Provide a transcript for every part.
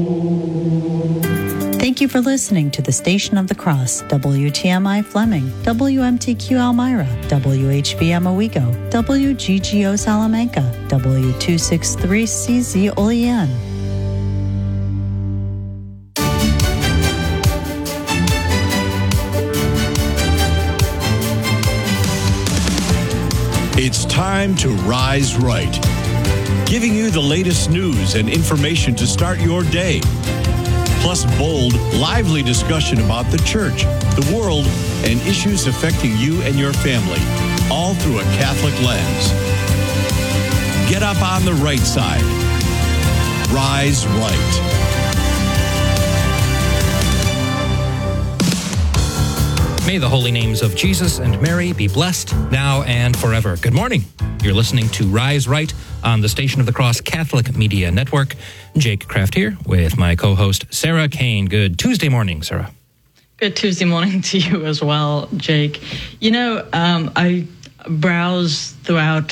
Thank you for listening to the Station of the Cross, WTMI Fleming, WMTQ Elmira, WHVM Owego, WGGO Salamanca, W263CZ Olean. It's time to Rise Right, giving you the latest news and information to start your day. Plus bold, lively discussion about the church, the world, and issues affecting you and your family, all through a Catholic lens. Get up on the right side. Rise Right. May the holy names of Jesus and Mary be blessed now and forever. Good morning. You're listening to Rise Right on the Station of the Cross Catholic Media Network. Jake Kraft here with my co-host, Sarah Kane. Good Tuesday morning, Sarah. Good Tuesday morning to you as well, Jake. You know, I browse throughout,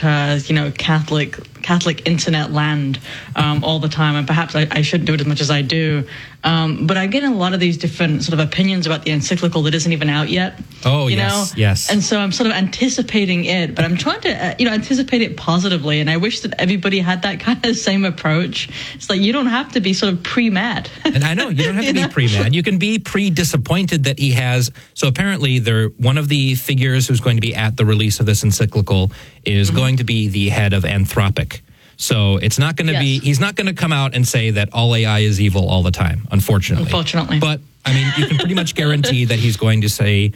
Catholic internet land all the time, and perhaps I shouldn't do it as much as I do. But I get a lot of these different sort of opinions about the encyclical that isn't even out yet. Oh, you yes, know? yes. And so I'm sort of anticipating it, but I'm trying to, anticipate it positively. And I wish that everybody had that kind of same approach. It's like you don't have to be sort of pre-mad. And I know, you don't have to be pre-mad. You can be pre-disappointed that he has. So apparently one of the figures who's going to be at the release of this encyclical is going to be the head of Anthropic. So it's not going to be, he's not going to come out and say that all AI is evil all the time, unfortunately. But, I mean, you can pretty much guarantee that he's going to say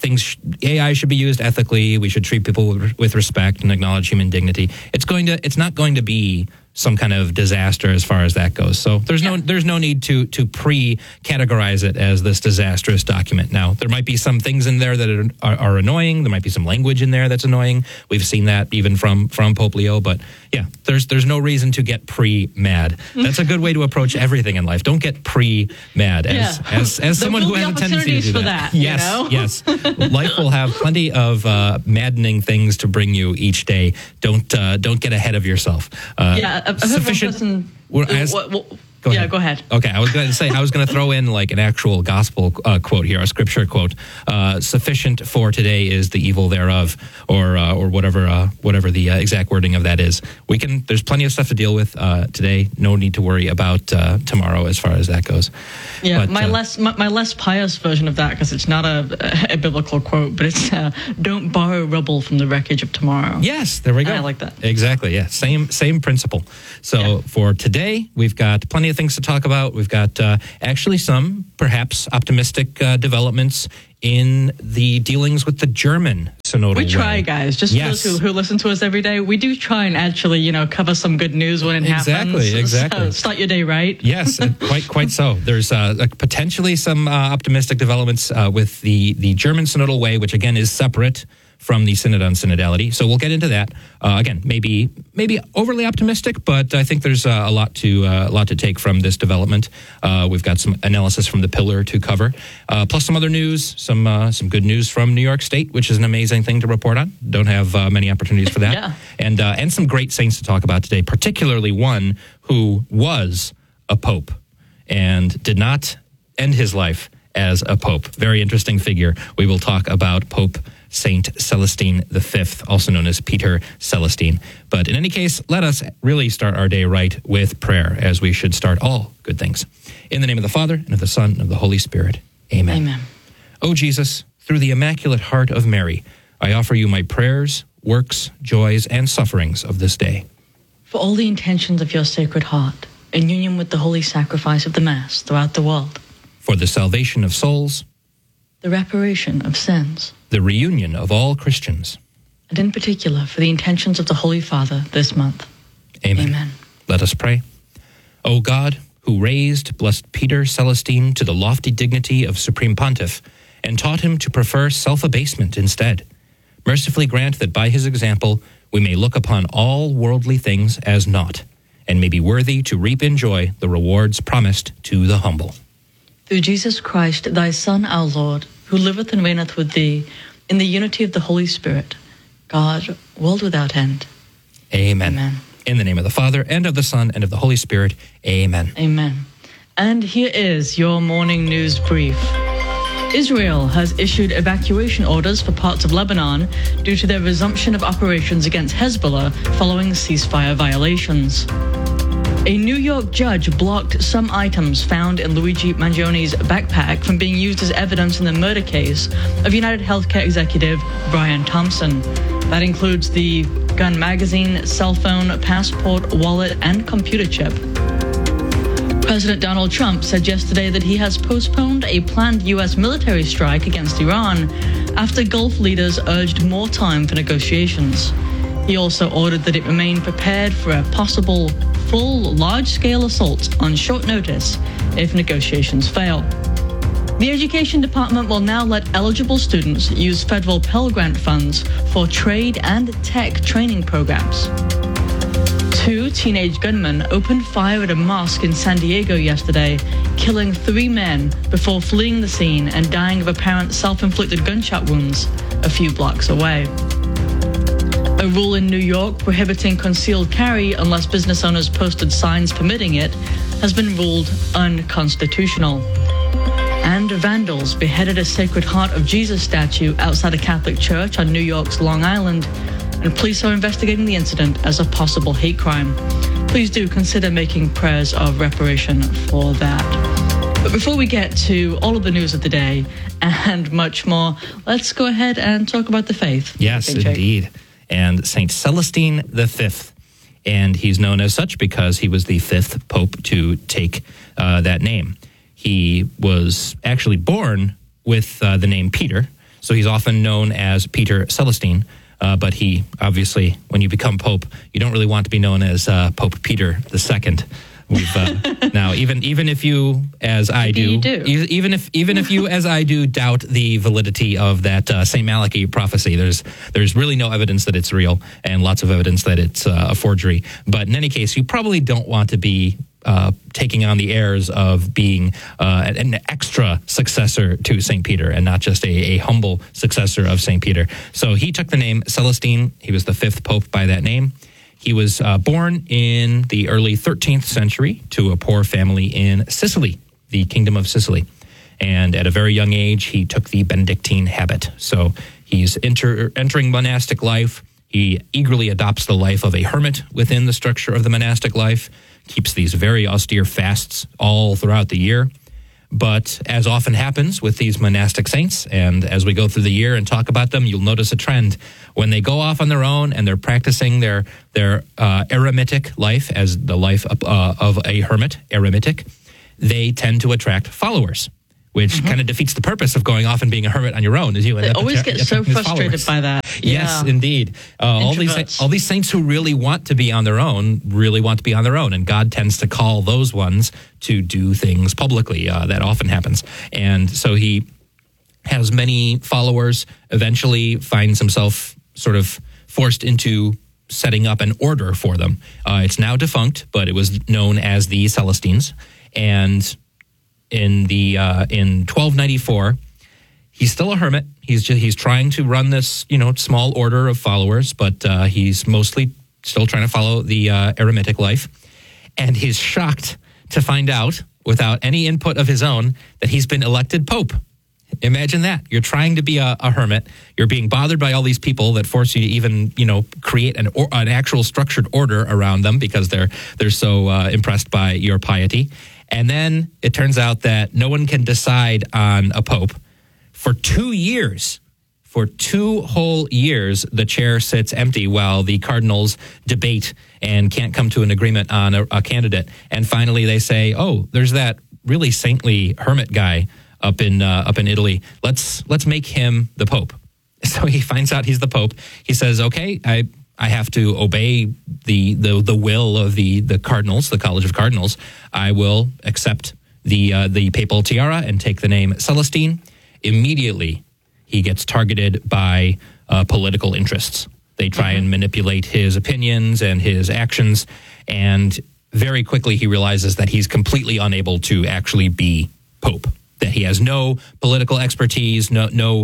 AI should be used ethically, we should treat people with respect and acknowledge human dignity. It's not going to be some kind of disaster as far as that goes. So there's no need to pre-categorize it as this disastrous document. Now, there might be some things in there that are annoying. There might be some language in there that's annoying. We've seen that even from Pope Leo. But yeah, there's no reason to get pre-mad. That's a good way to approach everything in life. Don't get pre-mad as someone who has a tendency to do that. Yes. Life will have plenty of maddening things to bring you each day. Don't get ahead of yourself. Sufficient. Go ahead. Okay, I was going to throw in like an actual gospel quote here, a scripture quote. Sufficient for today is the evil thereof, or whatever the exact wording of that is. There's plenty of stuff to deal with today. No need to worry about tomorrow as far as that goes. Yeah, but, my less pious version of that, because it's not a biblical quote, but it's don't borrow rubble from the wreckage of tomorrow. Yes, there we go. I like that. Exactly. Yeah, same principle. So for today, we've got plenty of things to talk about. We've got actually some perhaps optimistic developments in the dealings with the German synodal way. We try, guys. Just for those who listen to us every day, we do try and actually, cover some good news when it happens. Exactly. So start your day right. Yes, quite so. There's potentially some optimistic developments with the German synodal way, which again is separate from the Synod on Synodality. So we'll get into that. Again, maybe overly optimistic, but I think there's a lot to take from this development. We've got some analysis from the Pillar to cover, plus some other news, some good news from New York State, which is an amazing thing to report on. Don't have many opportunities for that. And some great saints to talk about today, particularly one who was a pope and did not end his life as a pope. Very interesting figure. We will talk about Pope Saint Celestine V, also known as Peter Celestine. But in any case, let us really start our day right with prayer, as we should start all good things. In the name of the Father, and of the Son, and of the Holy Spirit. Amen. Amen. O Jesus, through the Immaculate Heart of Mary, I offer you my prayers, works, joys, and sufferings of this day. For all the intentions of your Sacred Heart, in union with the holy sacrifice of the Mass throughout the world. For the salvation of souls, the reparation of sins, the reunion of all Christians, and in particular for the intentions of the Holy Father this month. Amen. Let us pray. O God, who raised blessed Peter Celestine to the lofty dignity of Supreme Pontiff and taught him to prefer self-abasement instead, mercifully grant that by his example we may look upon all worldly things as naught, and may be worthy to reap in joy the rewards promised to the humble. Through Jesus Christ, thy Son, our Lord, who liveth and reigneth with thee, in the unity of the Holy Spirit, God, world without end. Amen. In the name of the Father, and of the Son, and of the Holy Spirit. Amen. Amen. And here is your morning news brief. Israel has issued evacuation orders for parts of Lebanon due to their resumption of operations against Hezbollah following ceasefire violations. A New York judge blocked some items found in Luigi Mangioni's backpack from being used as evidence in the murder case of United Healthcare executive Brian Thompson. That includes the gun magazine, cell phone, passport, wallet, and computer chip. President Donald Trump said yesterday that he has postponed a planned U.S. military strike against Iran after Gulf leaders urged more time for negotiations. He also ordered that it remain prepared for a possible full large-scale assault on short notice if negotiations fail. The Education Department will now let eligible students use federal Pell Grant funds for trade and tech training programs. 2 teenage gunmen opened fire at a mosque in San Diego yesterday, killing 3 men before fleeing the scene and dying of apparent self-inflicted gunshot wounds a few blocks away. A rule in New York prohibiting concealed carry unless business owners posted signs permitting it has been ruled unconstitutional. And vandals beheaded a Sacred Heart of Jesus statue outside a Catholic church on New York's Long Island, and police are investigating the incident as a possible hate crime. Please do consider making prayers of reparation for that. But before we get to all of the news of the day and much more, let's go ahead and talk about the faith. Yes, indeed. And Saint Celestine V. And he's known as such because he was the 5th pope to take that name. He was actually born with the name Peter, so he's often known as Peter Celestine. But he, obviously, when you become pope, you don't really want to be known as Pope Peter II. We've now, even if you, as I do, even if you, as I do, doubt the validity of that Saint Malachi prophecy, there's really no evidence that it's real, and lots of evidence that it's a forgery. But in any case, you probably don't want to be taking on the airs of being an extra successor to St. Peter and not just a humble successor of St. Peter. So he took the name Celestine. He was the 5th pope by that name. He was born in the early 13th century to a poor family in Sicily, the Kingdom of Sicily. And at a very young age, he took the Benedictine habit. So he's entering monastic life. He eagerly adopts the life of a hermit within the structure of the monastic life, keeps these very austere fasts all throughout the year. But as often happens with these monastic saints, and as we go through the year and talk about them, you'll notice a trend. When they go off on their own and they're practicing their eremitic life as the life of a hermit, eremitic, they tend to attract followers, which kind of defeats the purpose of going off and being a hermit on your own. As you they always get so frustrated by that. Yes, indeed. All these saints who really want to be on their own, and God tends to call those ones to do things publicly. That often happens. And so he has many followers, eventually finds himself sort of forced into setting up an order for them. It's now defunct, but it was known as the Celestines. And in 1294, he's still a hermit. He's trying to run this, small order of followers, but he's mostly still trying to follow the eremitic life. And he's shocked to find out, without any input of his own, that he's been elected pope. Imagine that. You're trying to be a hermit. You're being bothered by all these people that force you to even, create an actual structured order around them because they're so impressed by your piety. And then it turns out that no one can decide on a pope. For 2 years, for 2 whole years, the chair sits empty while the cardinals debate and can't come to an agreement on a candidate. And finally they say, oh, there's that really saintly hermit guy up in Italy. Let's make him the pope. So he finds out he's the pope. He says, okay, I have to obey the will of the cardinals, the College of Cardinals. I will accept the papal tiara and take the name Celestine. Immediately, he gets targeted by political interests. They try and manipulate his opinions and his actions, and very quickly he realizes that he's completely unable to actually be pope. That he has no political expertise, no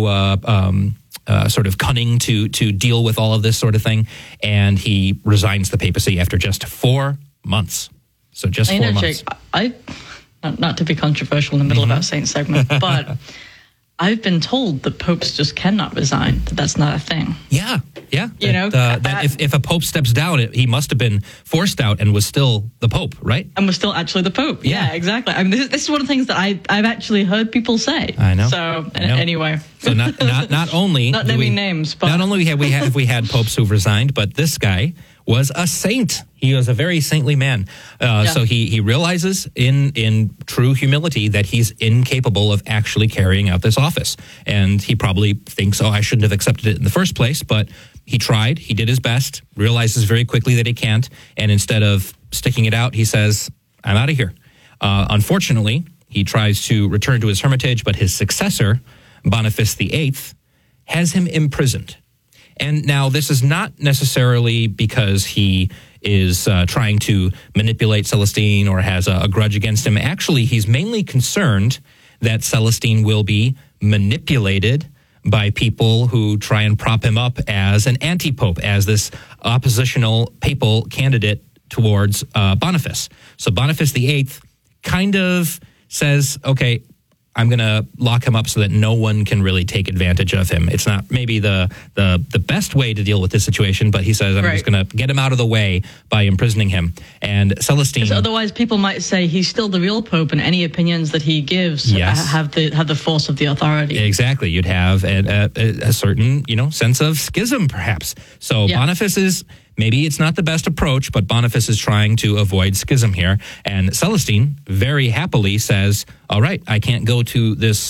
sort of cunning to deal with all of this sort of thing, and he resigns the papacy after just 4 months. So just 4 months. Jake, not to be controversial in the middle of our Saint segment, but I've been told that popes just cannot resign, that that's not a thing. Yeah. You know, that if a pope steps down, he must have been forced out and was still the pope, right? And was still actually the pope. Yeah, exactly. I mean, this is one of the things that I've actually heard people say. I know. So anyway. So not only not naming names, but not only have we had popes who've resigned, but this guy was a saint. He was a very saintly man. So he realizes in true humility that he's incapable of actually carrying out this office. And he probably thinks, I shouldn't have accepted it in the first place. But he tried. He did his best, realizes very quickly that he can't. And instead of sticking it out, he says, I'm out of here. Unfortunately, he tries to return to his hermitage, but his successor, Boniface VIII, has him imprisoned. And now this is not necessarily because he is trying to manipulate Celestine or has a grudge against him. Actually, he's mainly concerned that Celestine will be manipulated by people who try and prop him up as an anti-pope, as this oppositional papal candidate towards Boniface. So Boniface VIII kind of says, okay, I'm going to lock him up so that no one can really take advantage of him. It's not maybe the best way to deal with this situation, but he says, I'm just going to get him out of the way by imprisoning him. And Celestine... Because otherwise people might say he's still the real pope, and any opinions that he gives have the force of the authority. Exactly. You'd have a certain, sense of schism, perhaps. So Boniface is... Maybe it's not the best approach, but Boniface is trying to avoid schism here. And Celestine very happily says, all right, I can't go to this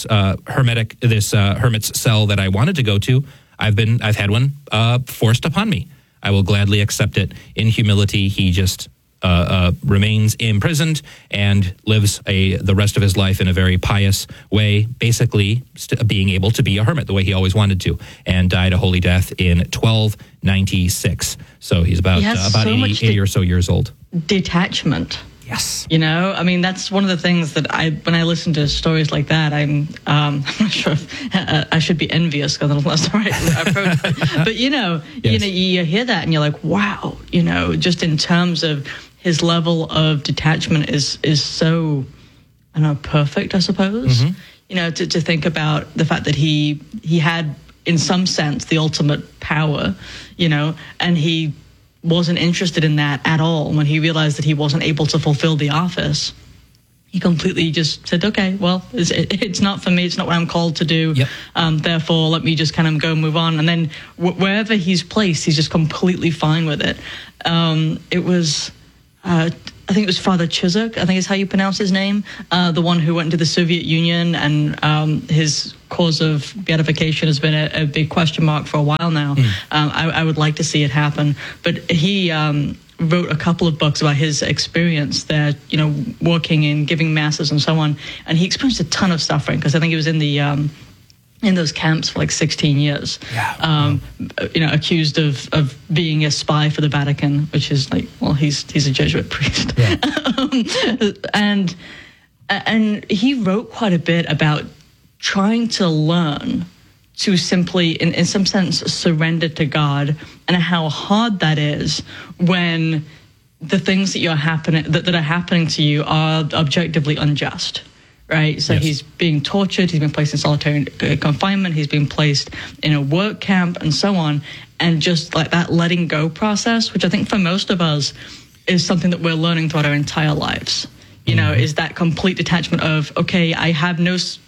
hermit's cell that I wanted to go to. I've had one forced upon me. I will gladly accept it. In humility, he just remains imprisoned and lives the rest of his life in a very pious way, basically being able to be a hermit the way he always wanted to, and died a holy death in 1296. So he's about 80 or so years old. Detachment. Yes. I mean, that's one of the things that when I listen to stories like that, I'm not sure if I should be envious because that's the right approach. But, you hear that and you're like, wow, just in terms of his level of detachment is so, perfect, I suppose. Mm-hmm. To think about the fact that he had, in some sense, the ultimate power, and he wasn't interested in that at all. When he realized that he wasn't able to fulfill the office, he completely just said, okay, well, it's not for me. It's not what I'm called to do. Yep. Therefore, let me just kind of go and move on. And then wherever he's placed, he's just completely fine with it. It was... I think it was Father Chizuk, I think is how you pronounce his name, the one who went to the Soviet Union, and his cause of beatification has been a big question mark for a while now. I would like to see it happen. But he wrote a couple of books about his experience there, working and giving masses and so on. And he experienced a ton of suffering because I think he was in the... in those camps for like 16 years, accused of being a spy for the Vatican, which is like, well, he's a Jesuit priest. Yeah. And he wrote quite a bit about trying to learn to simply, in some sense, surrender to God, and how hard that is when the things that that are happening to you are objectively unjust. Right, so he's being tortured, he's been placed in solitary confinement, he's been placed in a work camp and so on. And just like that letting go process, which I think for most of us is something that we're learning throughout our entire lives, is that complete detachment of, okay, I have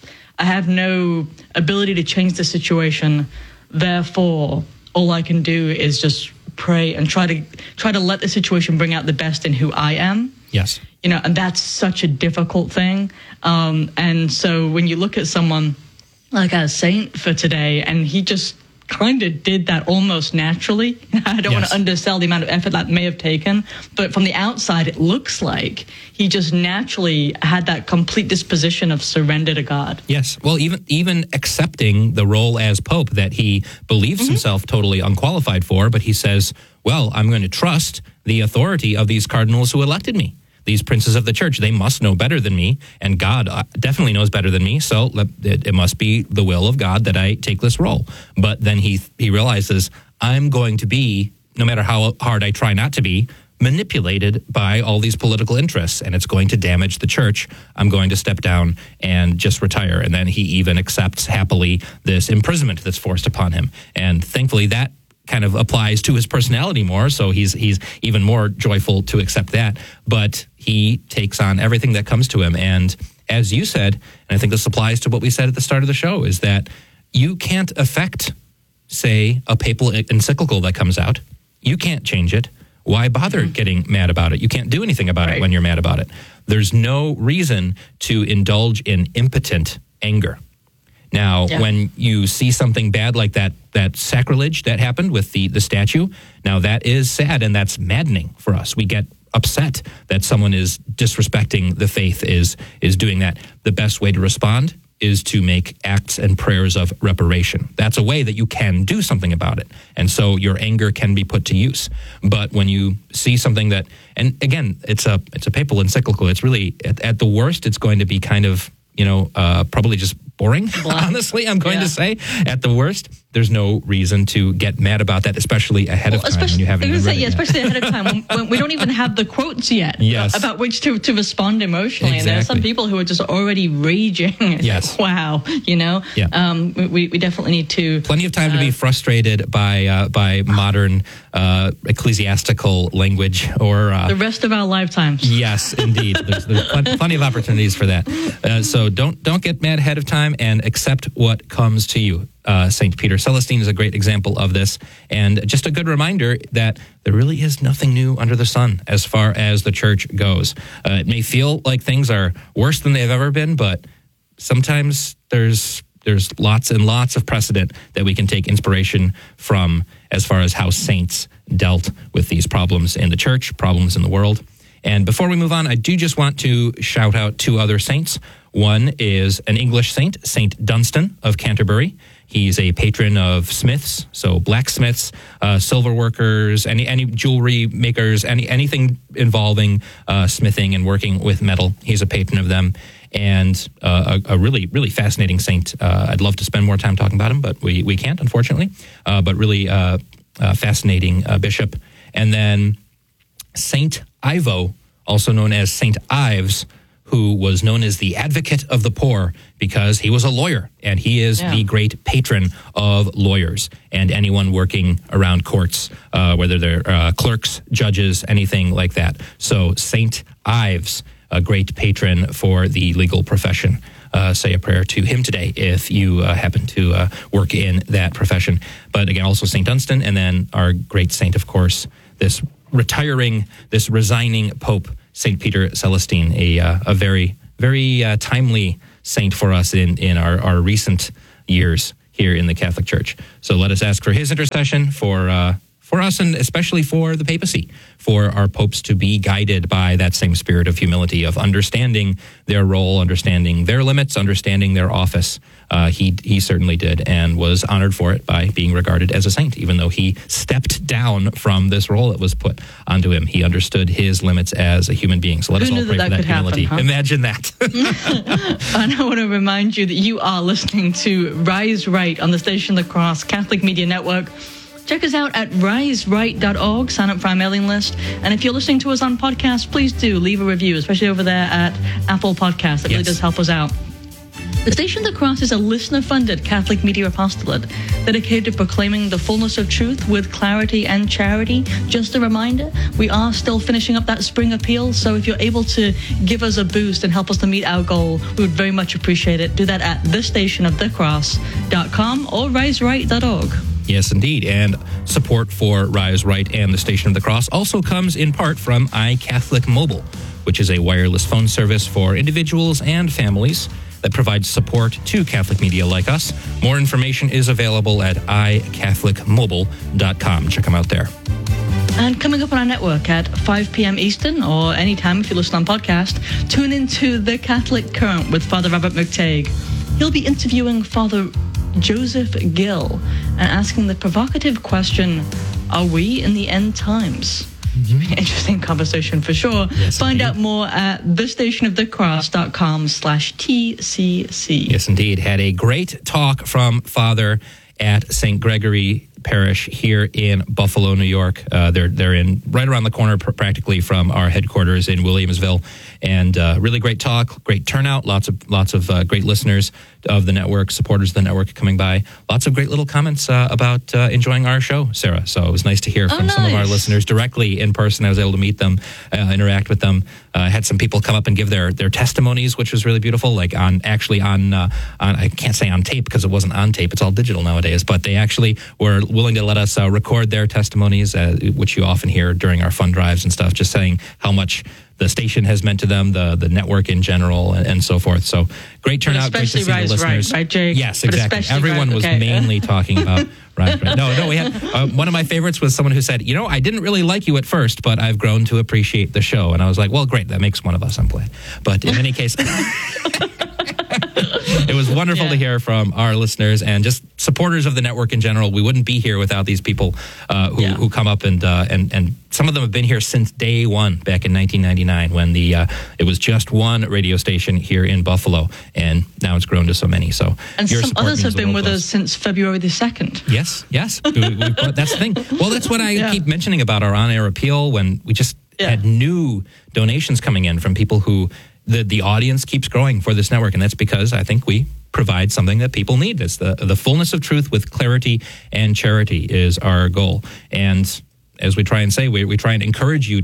no ability to change the situation. Therefore, all I can do is just pray and try to let the situation bring out the best in who I am. Yes. And that's such a difficult thing. And so when you look at someone like a saint for today, and he just kind of did that almost naturally. I don't want to undersell the amount of effort that may have taken, but from the outside, it looks like he just naturally had that complete disposition of surrender to God. Yes. Well, even accepting the role as Pope that he believes himself totally unqualified for, but he says, well, I'm going to trust the authority of these cardinals who elected me. These princes of the church, they must know better than me, and God definitely knows better than me, so it must be the will of God that I take this role. But then he realizes, I'm going to be, no matter how hard I try not to be, manipulated by all these political interests, and it's going to damage the church. I'm going to step down and just retire. And then he even accepts happily this imprisonment that's forced upon him. And thankfully that kind of applies to his personality more, so he's even more joyful to accept that. But he takes on everything that comes to him. And as you said, and I think this applies to what we said at the start of the show, is that you can't affect, say, a papal encyclical that comes out. You can't change it. Why bother getting mad about it? You can't do anything about it when you're mad about it. There's no reason to indulge in impotent anger. Now, when you see something bad like that sacrilege that happened with the statue, now that is sad and that's maddening for us. We get upset that someone is disrespecting the faith, is doing that. The best way to respond is to make acts and prayers of reparation. That's a way that you can do something about it. And so your anger can be put to use. But when you see something that, and again, it's a papal encyclical, it's really, at the worst, it's going to be kind of, probably just boring, honestly, I'm going to say. At the worst, there's no reason to get mad about that, especially ahead of time when you haven't even read it yet. Especially ahead of time when we don't even have the quotes yet about which to respond emotionally. Exactly. And there are some people who are just already raging. Yes. Wow, we definitely need to... Plenty of time to be frustrated by modern ecclesiastical language or... the rest of our lifetimes. Yes, indeed. There's plenty of opportunities for that. So don't get mad ahead of time and accept what comes to you. St. Peter Celestine is a great example of this, and just a good reminder that there really is nothing new under the sun as far as the church goes. It may feel like things are worse than they've ever been, but sometimes there's lots and lots of precedent that we can take inspiration from as far as how saints dealt with these problems in the church, problems in the world. And before we move on, I do just want to shout out two other saints. One is an English saint, St. Dunstan of Canterbury. He's a patron of smiths, so blacksmiths, silver workers, any jewelry makers, anything involving smithing and working with metal. He's a patron of them, and a really, really fascinating saint. I'd love to spend more time talking about him, but we can't, unfortunately. But really fascinating bishop. And then Saint Ivo, also known as Saint Ives, who was known as the advocate of the poor because he was a lawyer, and he is the great patron of lawyers and anyone working around courts, whether they're clerks, judges, anything like that. So Saint Ives, a great patron for the legal profession. Say a prayer to him today if you happen to work in that profession. But again, also St. Dunstan, and then our great saint, of course, this resigning Pope, St. Peter Celestine, a very, very timely saint for us in our recent years here in the Catholic Church. So let us ask for his intercession for us, and especially for the papacy, for our popes to be guided by that same spirit of humility, of understanding their role, understanding their limits, understanding their office. He certainly did, and was honored for it by being regarded as a saint, even though he stepped down from this role that was put onto him. He understood his limits as a human being. So let us all pray for that humility. Happen, huh? Imagine that. And I want to remind you that you are listening to Rise Right on the Station of the Cross Catholic Media Network. Check us out at riseright.org, sign up for our mailing list. And if you're listening to us on podcast, please do leave a review, especially over there at Apple Podcasts. That really does help us out. The Station of the Cross is a listener-funded Catholic media apostolate dedicated to proclaiming the fullness of truth with clarity and charity. Just a reminder, we are still finishing up that spring appeal, so if you're able to give us a boost and help us to meet our goal, we would very much appreciate it. Do that at thestationofthecross.com or riseright.org. Yes, indeed. And support for Rise Right and the Station of the Cross also comes in part from iCatholic Mobile, which is a wireless phone service for individuals and families that provides support to Catholic media like us. More information is available at iCatholicMobile.com. Check them out there. And coming up on our network at 5 p.m. Eastern, or anytime if you listen on podcast, tune into The Catholic Current with Father Robert McTague. He'll be interviewing Father Joseph Gill and asking the provocative question, are we in the end times? Interesting conversation for sure. Yes, Find out more at thestationofthecross.com/TCC. Yes, indeed. Had a great talk from Father at St. Gregory Parish here in Buffalo, New York. They're in right around the corner practically from our headquarters in Williamsville. And really great talk, great turnout, lots of great listeners of the network, supporters of the network coming by. Lots of great little comments about enjoying our show, Sarah. So it was nice to hear from some of our listeners directly in person. I was able to meet them, interact with them. Had some people come up and give their testimonies, which was really beautiful. Like on I can't say on tape because it wasn't on tape. It's all digital nowadays. But they actually were willing to let us record their testimonies, which you often hear during our fund drives and stuff, just saying how much the station has meant to them, the network in general, and so forth. So great turnout, great to see the listeners. Right, Jake? Yes, exactly. Everyone was mainly talking about right. No, we had one of my favorites was someone who said, I didn't really like you at first, but I've grown to appreciate the show. And I was like, well, great, that makes one of us, I'm glad. But in any case, it was wonderful to hear from our listeners and just supporters of the network in general. We wouldn't be here without these people who come up and some of them have been here since day one back in 1999 when it was just one radio station here in Buffalo, and now it's grown to so many. So and some others have been with us since February the 2nd. Yes. That's the thing. Well, that's what I keep mentioning about our on-air appeal when we just had new donations coming in from people who the audience keeps growing for this network, and that's because I think we provide something that people need. It's the fullness of truth with clarity and charity is our goal. And as we try and say, we try and encourage you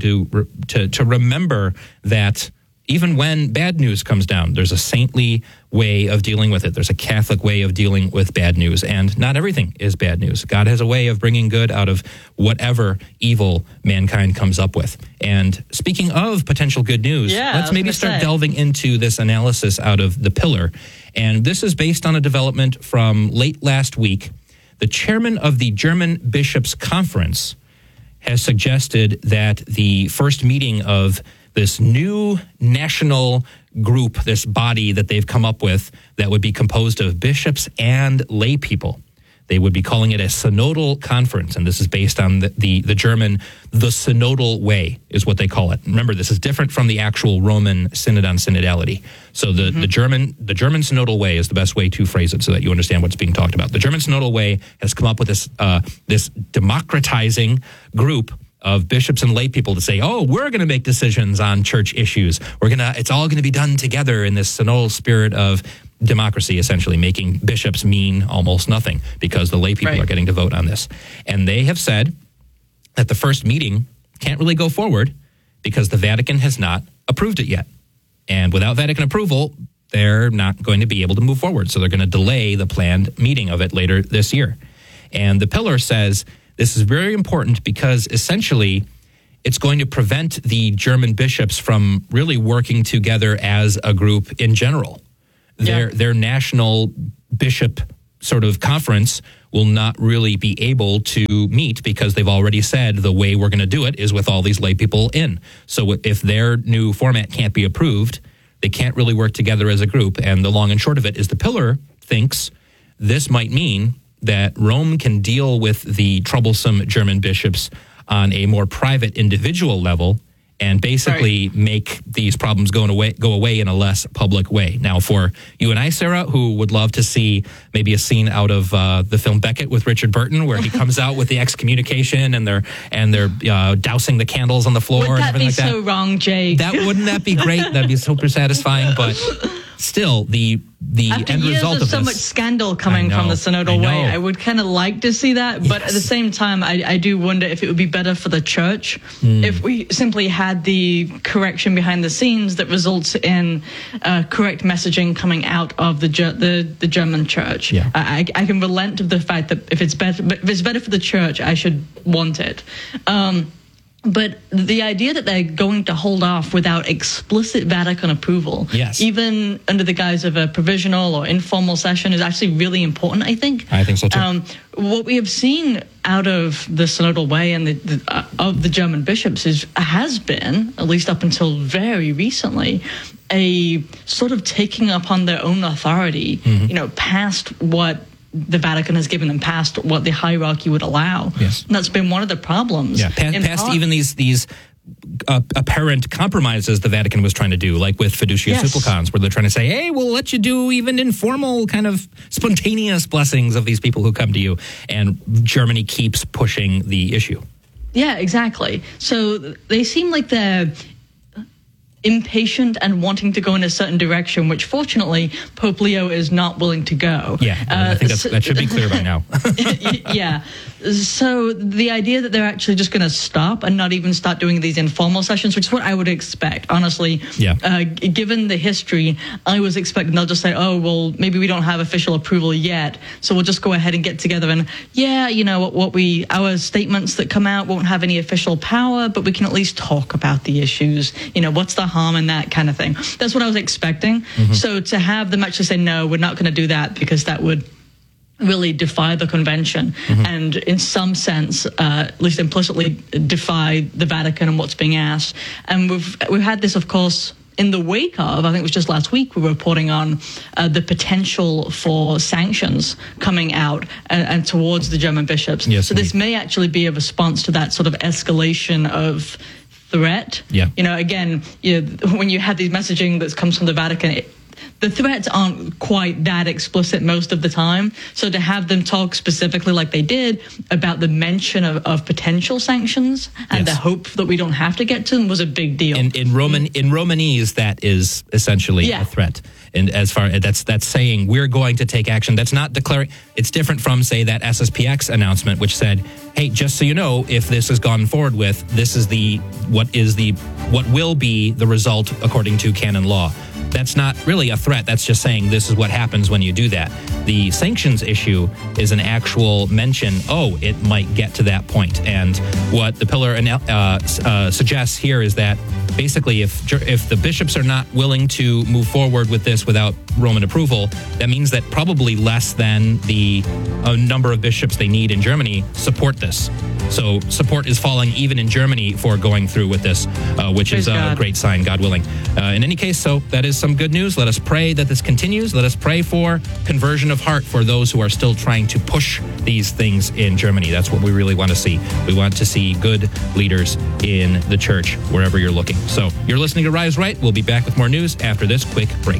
to remember that even when bad news comes down, there's a saintly way of dealing with it. There's a Catholic way of dealing with bad news, and not everything is bad news. God has a way of bringing good out of whatever evil mankind comes up with. And speaking of potential good news, let's maybe start delving into this analysis out of The Pillar. And this is based on a development from late last week. The chairman of the German Bishops' Conference has suggested that the first meeting of this new national group, this body that they've come up with that would be composed of bishops and lay people. They would be calling it a synodal conference, and this is based on the German, the synodal way is what they call it. Remember, this is different from the actual Roman synod on synodality. So the German synodal way is the best way to phrase it so that you understand what's being talked about. The German synodal way has come up with this democratizing group of bishops and lay people to say, we're going to make decisions on church issues. It's all going to be done together in this synodal spirit of democracy, essentially making bishops mean almost nothing because the lay people are getting to vote on this. And they have said that the first meeting can't really go forward because the Vatican has not approved it yet. And without Vatican approval, they're not going to be able to move forward. So they're going to delay the planned meeting of it later this year. And the Pillar says this is very important because essentially it's going to prevent the German bishops from really working together as a group in general. Their national bishop sort of conference will not really be able to meet because they've already said the way we're going to do it is with all these lay people in. So if their new format can't be approved, they can't really work together as a group. And the long and short of it is the Pillar thinks this might mean that Rome can deal with the troublesome German bishops on a more private individual level and basically make these problems go away in a less public way. Now, for you and I, Sarah, who would love to see maybe a scene out of the film Becket with Richard Burton, where he comes out with the excommunication and they're dousing the candles on the floor and everything like that. Would that be so wrong, Jake? Wouldn't that be great? That'd be super satisfying. But still, the after end years result of of so this, much scandal coming from the synodal way, I would kind of like to see that. But at the same time, I do wonder if it would be better for the church if we simply had the correction behind the scenes that results in correct messaging coming out of the German church. Yeah. I can relent of the fact that if it's better for the church, I should want it. But the idea that they're going to hold off without explicit Vatican approval, even under the guise of a provisional or informal session, is actually really important, I think. I think so, too. What we have seen out of the synodal way and of the German bishops has been, at least up until very recently, a sort of taking upon their own authority, past what the Vatican has given them, past what the hierarchy would allow. Yes. And that's been one of the problems. Yeah, past even these apparent compromises the Vatican was trying to do, like with Fiducia Supplicans, where they're trying to say, hey, we'll let you do even informal kind of spontaneous blessings of these people who come to you. And Germany keeps pushing the issue. Yeah, exactly. So they seem like they're impatient and wanting to go in a certain direction, which fortunately Pope Leo is not willing to go. Yeah, I think that should be clear by now. Yeah. So the idea that they're actually just going to stop and not even start doing these informal sessions, which is what I would expect, honestly. Yeah. Given the history, I was expecting they'll just say, oh, well, maybe we don't have official approval yet, so we'll just go ahead and get together and, our statements that come out won't have any official power, but we can at least talk about the issues. What's the harm in that kind of thing? That's what I was expecting. Mm-hmm. So to have them actually say, no, we're not going to do that, because that would really defy the convention, and in some sense, at least implicitly, defy the Vatican and what's being asked. And we've had this, of course, in the wake of, I think it was just last week, we were reporting on the potential for sanctions coming out and towards the German bishops. Yes, so this may actually be a response to that sort of escalation of threat. Yeah. Again, when you have these messaging that comes from the Vatican, the threats aren't quite that explicit most of the time. So to have them talk specifically like they did about the mention of potential sanctions and the hope that we don't have to get to them was a big deal. In Romanese, that is essentially a threat. And as far as that's saying we're going to take action, that's not declaring. It's different from, say, that SSPX announcement, which said, hey, just so you know, if this is gone forward with, this is what will be the result according to canon law. That's not really a threat. That's just saying this is what happens when you do that. The sanctions issue is an actual mention, it might get to that point. And what the pillar suggests here is that basically if the bishops are not willing to move forward with this without Roman approval, that means that probably less than the number of bishops they need in Germany support this. So support is falling even in Germany for going through with this, which is a great sign, God willing. In any case, so that is some good news. Let us pray that this continues. Let us pray for conversion of heart for those who are still trying to push these things in Germany. That's what we really want to see. We want to see good leaders in the church wherever you're looking. So you're listening to Rise Right. We'll be back with more news after this quick break.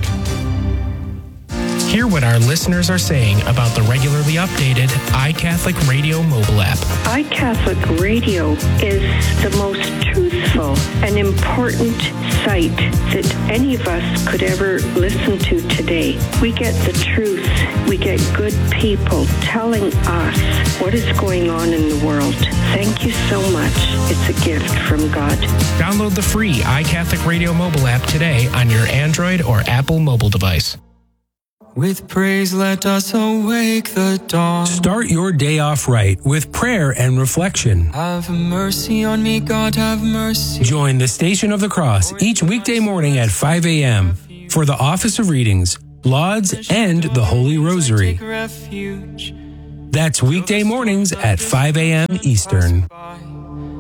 Hear what our listeners are saying about the regularly updated iCatholic Radio mobile app. iCatholic Radio is the most truthful and important site that any of us could ever listen to today. We get the truth. We get good people telling us what is going on in the world. Thank you so much. It's a gift from God. Download the free iCatholic Radio mobile app today on your Android or Apple mobile device. With praise, let us awake the dawn. Start your day off right with prayer and reflection. Have mercy on me, God, have mercy. Join the Station of the Cross each weekday morning at 5 a.m. for the Office of Readings, Lauds, and the Holy Rosary. That's weekday mornings at 5 a.m. Eastern.